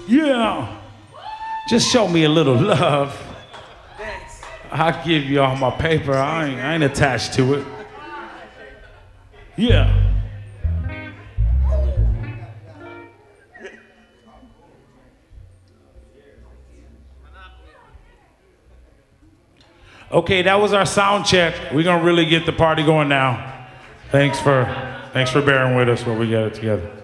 Yeah. Just show me a little love. I'll give you all my paper. I ain't attached to it. Yeah. Okay, that was our sound check. We're gonna really get the party going now. Thanks for bearing with us while we get it together.